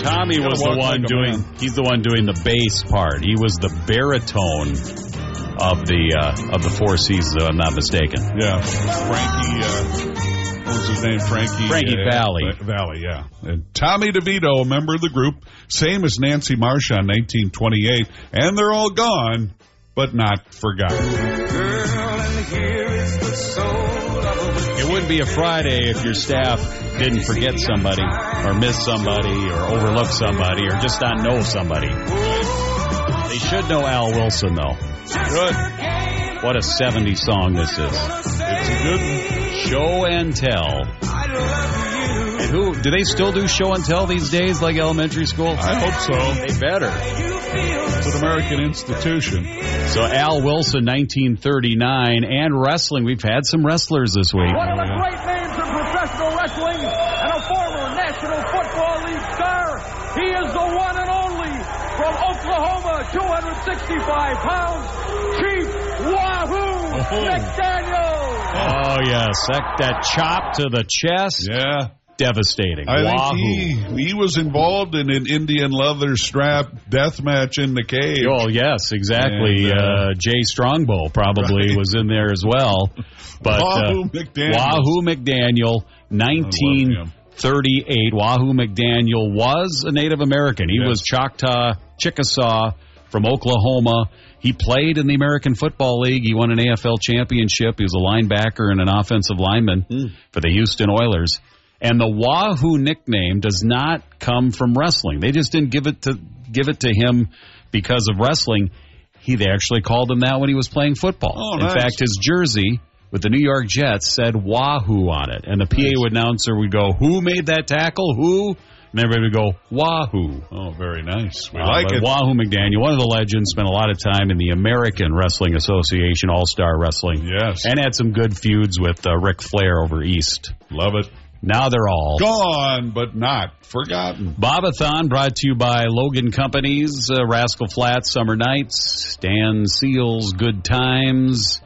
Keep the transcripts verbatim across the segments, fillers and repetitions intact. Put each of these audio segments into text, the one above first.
Tommy was the one like doing. He's the one doing the bass part. He was the baritone of the uh, of the Four Seasons, if I'm not mistaken. Yeah, Frankie. Uh, what was his name? Frankie. Frankie uh, Valli. Valli, yeah. And Tommy DeVito, a member of the group, same as Nancy Marshall in nineteen twenty-eight, and they're all gone, but not forgotten. Girl, and here is the soul of a It wouldn't be a Friday if your staff didn't forget somebody or miss somebody or overlook somebody or just not know somebody. They should know Al Wilson, though. Good. What a seventies song this is. It's a good one. Show and Tell. And who, do they still do show and tell these days like elementary school? I hope so. They better. It's an American institution. So Al Wilson, nineteen thirty-nine, and wrestling. We've had some wrestlers this week. One of the great names in professional wrestling and a former National Football League star. He is the one and only from Oklahoma, two hundred sixty-five pounds, Chief Wahoo Oh. McDaniel. Oh, yes. That, that chop to the chest. Yeah. Devastating. I Wahoo. think he, he was involved in an Indian leather strap death match in the cage. Oh, yes, exactly. And, uh, uh, Jay Strongbow probably right. was in there as well. But Wahoo uh, McDaniel. Wahoo McDaniel, nineteen thirty-eight. Wahoo McDaniel was a Native American. He yes. was Choctaw, Chickasaw from Oklahoma. He played in the American Football League. He won an A F L championship. He was a linebacker and an offensive lineman mm. for the Houston Oilers. And the Wahoo nickname does not come from wrestling. They just didn't give it to give it to him because of wrestling. He they actually called him that when he was playing football. Oh, in nice. fact, his jersey with the New York Jets said Wahoo on it. And the P A nice. announcer would go, "Who made that tackle? Who?" And everybody would go, Wahoo. Oh, very nice. We uh, like it. Wahoo McDaniel, one of the legends, spent a lot of time in the American Wrestling Association, All-Star Wrestling. Yes. And had some good feuds with uh, Ric Flair over East. Love it. Now they're all gone, but not forgotten. Bobathon brought to you by Logan Companies, uh, Rascal Flatts, Summer Nights, Dan Seals, Good Times,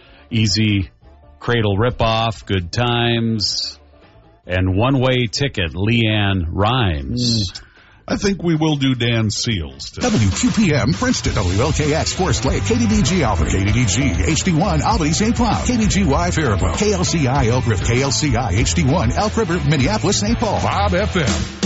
Easy Cradle Ripoff, Good Times, and One-Way Ticket, Leanne Rhymes. Mm. I think we will do Dan Seals today. W Q P M, Princeton, W L K X, Forest Lake, K D D G Alpha, K D D G, H D one, Albany, Saint Cloud, K D G Y, Faribault, K L C I, Elk River, K L C I, H D one, Elk River, Minneapolis, Saint Paul, Bob F M.